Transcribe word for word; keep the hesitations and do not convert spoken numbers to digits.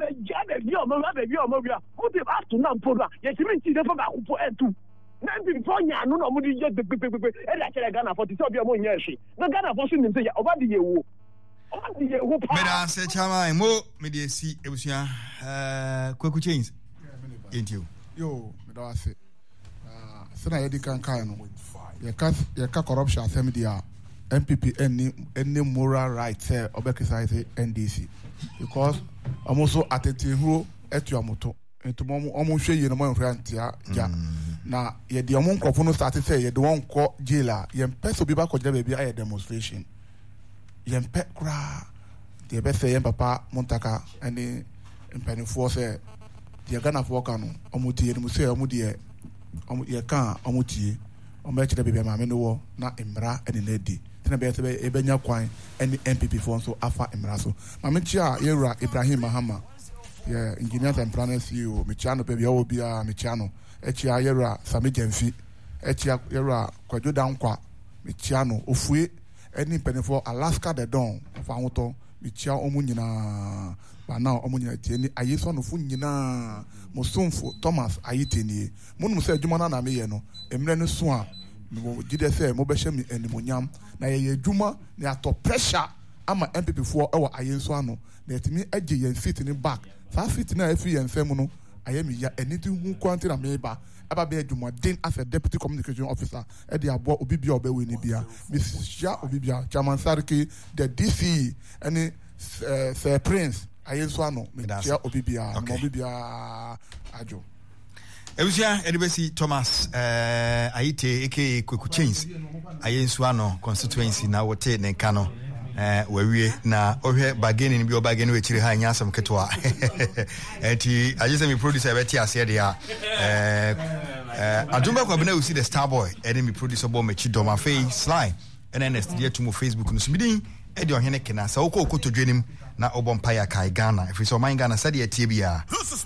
Jana, you are not a young movie. Who did have to not put up? Yes, you mean the from Akupo and two. Nothing for you, no, no, just the people, and I said, Ghana for the Soviet Union. No Ghana for him to say, over the year. Over the year, who said, Chama, mo, media see, it was ya, uh, Kwaku Chains. Ain't you? Yo, Medawase. Uh, Sena Yedi Kankano. Yaka corruption, Semidia. M P P any any moral right there obekisai N D C because I'm also attending who at your moto into mom almost share you no more rantia ja na ye the among crofo started say ye the one call jailer ye peso be back there be a demonstration ye pe kra the be say papa montaka any mpanifo say the Ghana for kanu omutie no say omudie omu ye kan omutie omo ekire be ma me no na imra ene na di na be say e benya kwan ene M P P for so afa imra so ma me chia yewura Ibrahim Mahama yeah engineers and planners C E O me chia no be bia obi a me chia no e chia yewura Sami Gemfi e chia yewura Kwadwo Dankwa me chia no ofue ene penefo Alaska the Don fa hoto me chia omu nyina ba na omu nyina tie ni ayeso no fu nyina Mosomfo Thomas Ayiteni munum say adwuma na na me ye no emre no so a mo gide say mo be hye me animonyam na ye adwuma na ato pressure ama M P P for e wa ayenso ano na etimi age ye fit ni back sa fit na afi ye nsem no ayemi ya eniti hu kwanti na me ba aba be adwuma den as a deputy communication officer e de abo obi bia oba we ni bia Miss Ja obi bia Chairman Sarki the D C any uh, Sir Prince ayenso ano me chia obi bia no obi bia ajo Ebusia Edibesi Thomas uh, Aite aka Kwaku Chains ayenso ano constituency na wote ne kano eh wawie na ohwe bargaining bi obagani we chiri ha nya asam ketwa enti ajese mi producer beti ase de a eh eh adumba kwa bena usi the star boy enemy producer bo mechi doma face slime N N S dia to mo Facebook no smidin e de ohene kena sa okọ okotodwenim na obompa ya kai Ghana if so man Ghana said e tie bia